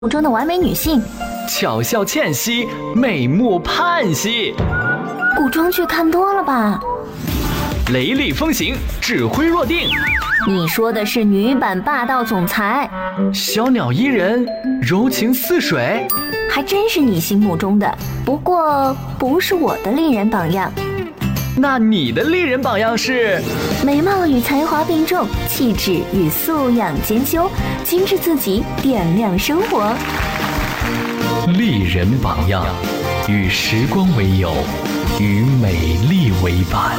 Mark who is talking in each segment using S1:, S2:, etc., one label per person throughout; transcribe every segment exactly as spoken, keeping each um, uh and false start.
S1: 目中的完美女性，
S2: 巧笑倩兮，美目盼兮。
S1: 古装剧看多了吧？
S2: 雷厉风行，指挥若定。
S1: 你说的是女版霸道总裁。
S2: 小鸟依人，柔情似水。
S1: 还真是你心目中的，不过不是我的丽人榜样。
S2: 那你的丽人榜样是？
S1: 美貌与才华并重，气质与素养兼修，精致自己，点亮生活。
S2: 丽人榜样，与时光为友，与美丽为伴。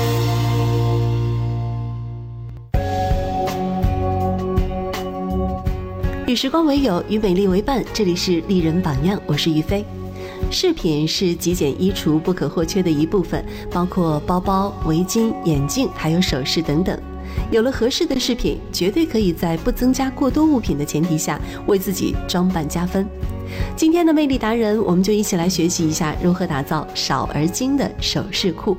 S3: 与时光为友，与美丽为伴。这里是丽人榜样，我是于飞。饰品是极简衣橱不可或缺的一部分，包括包包、围巾、眼镜，还有首饰等等。有了合适的饰品，绝对可以在不增加过多物品的前提下，为自己装扮加分。今天的魅力达人，我们就一起来学习一下如何打造少而精的首饰库。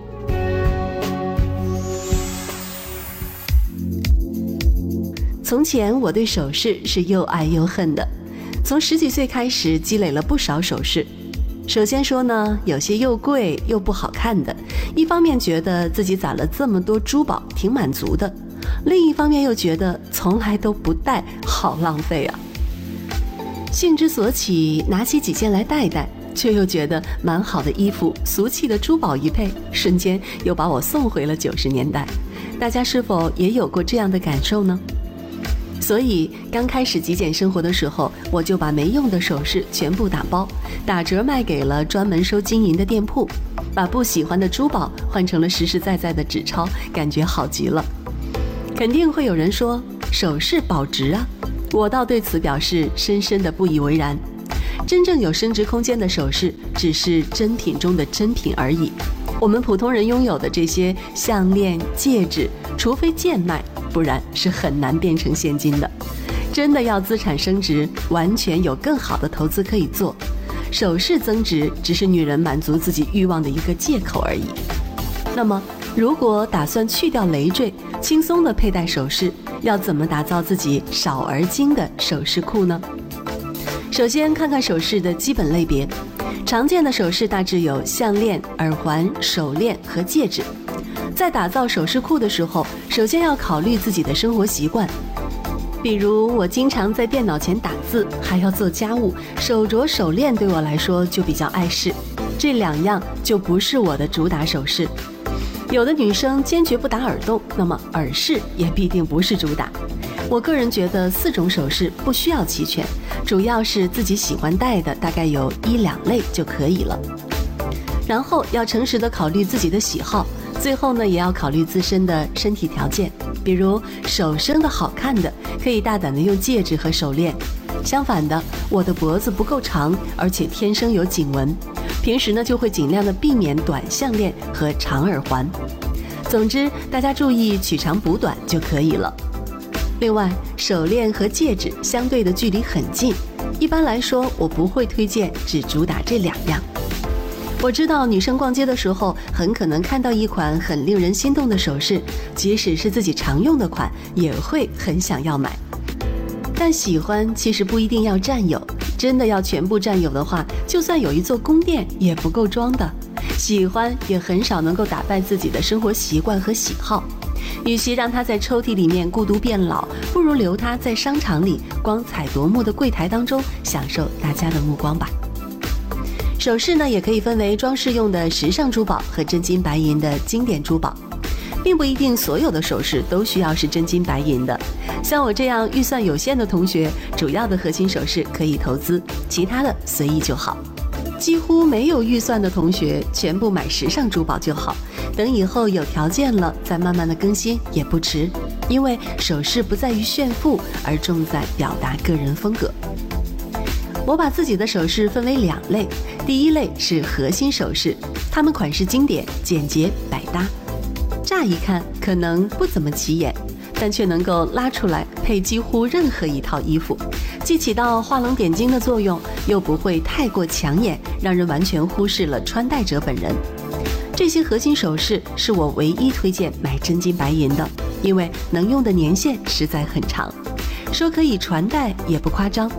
S3: 从前我对首饰是又爱又恨的，从十几岁开始积累了不少首饰。首先说呢，有些又贵又不好看的，一方面觉得自己攒了这么多珠宝挺满足的，另一方面又觉得从来都不戴，好浪费啊。兴之所起，拿起几件来戴戴，却又觉得蛮好的衣服，俗气的珠宝一配，瞬间又把我送回了九十年代。大家是否也有过这样的感受呢？所以刚开始极简生活的时候，我就把没用的首饰全部打包，打折卖给了专门收金银的店铺，把不喜欢的珠宝换成了实实在在的纸钞，感觉好极了。肯定会有人说首饰保值啊，我倒对此表示深深的不以为然。真正有升值空间的首饰只是真品中的真品而已，我们普通人拥有的这些项链、戒指，除非贱卖，不然是很难变成现金的。真的要资产升值，完全有更好的投资可以做。首饰增值只是女人满足自己欲望的一个借口而已。那么如果打算去掉累赘，轻松的佩戴首饰，要怎么打造自己少而精的首饰库呢？首先看看首饰的基本类别，常见的首饰大致有项链、耳环、手链和戒指。在打造首饰库的时候，首先要考虑自己的生活习惯。比如我经常在电脑前打字，还要做家务，手镯、手链对我来说就比较碍事，这两样就不是我的主打首饰。有的女生坚决不打耳洞，那么耳饰也必定不是主打。我个人觉得四种首饰不需要齐全，主要是自己喜欢戴的，大概有一两类就可以了。然后要诚实的考虑自己的喜好，最后呢，也要考虑自身的身体条件，比如手生的好看的，可以大胆的用戒指和手链。相反的，我的脖子不够长，而且天生有颈纹，平时呢就会尽量的避免短项链和长耳环。总之，大家注意取长补短就可以了。另外，手链和戒指相对的距离很近，一般来说，我不会推荐只主打这两样。我知道女生逛街的时候，很可能看到一款很令人心动的首饰，即使是自己常用的款，也会很想要买。但喜欢其实不一定要占有，真的要全部占有的话，就算有一座宫殿也不够装的。喜欢也很少能够打败自己的生活习惯和喜好。与其让它在抽屉里面孤独变老，不如留它在商场里光彩夺目的柜台当中，享受大家的目光吧。首饰呢，也可以分为装饰用的时尚珠宝和真金白银的经典珠宝，并不一定所有的首饰都需要是真金白银的。像我这样预算有限的同学，主要的核心首饰可以投资，其他的随意就好。几乎没有预算的同学，全部买时尚珠宝就好，等以后有条件了再慢慢的更新也不迟。因为首饰不在于炫富，而重在表达个人风格。我把自己的首饰分为两类，第一类是核心首饰，它们款式经典、简洁、百搭，乍一看可能不怎么起眼，但却能够拉出来配几乎任何一套衣服，既起到画龙点睛的作用，又不会太过抢眼，让人完全忽视了穿戴者本人。这些核心首饰是我唯一推荐买真金白银的，因为能用的年限实在很长，说可以传代也不夸张。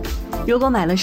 S3: 如果买了